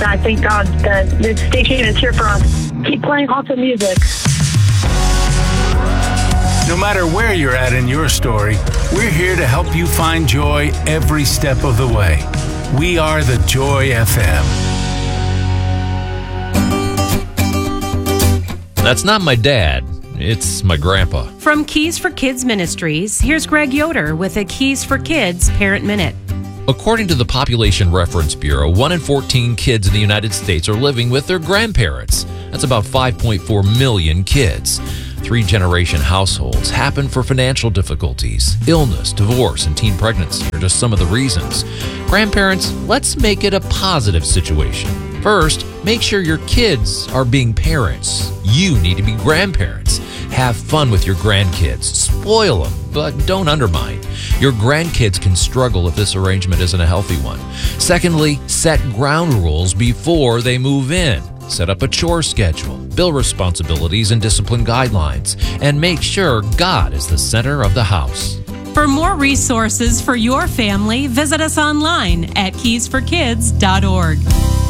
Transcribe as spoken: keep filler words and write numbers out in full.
I thank God that this station is here for us. Keep playing awesome music. No matter where you're at in your story, we're here to help you find joy every step of the way. We are the Joy F M. That's not my dad. It's my grandpa. From Keys for Kids Ministries, here's Greg Yoder with a Keys for Kids Parent Minute. According to the Population Reference Bureau, one in fourteen kids in the United States are living with their grandparents. That's about five point four million kids. Three-generation households happen for financial difficulties, illness, divorce, and teen pregnancy are just some of the reasons. Grandparents, let's make it a positive situation. First, make sure your kids are being parents. You need to be grandparents. Have fun with your grandkids. Spoil them, but don't undermine. Your grandkids can struggle if this arrangement isn't a healthy one. Secondly, set ground rules before they move in. Set up a chore schedule, bill responsibilities and discipline guidelines, and make sure God is the center of the house. For more resources for your family, visit us online at keys for kids dot org.